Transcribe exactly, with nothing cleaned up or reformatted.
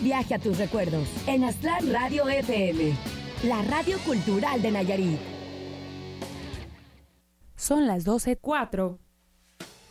viaje a tus recuerdos en Aztlán Radio F M, la radio cultural de Nayarit. Son las doce cuatro.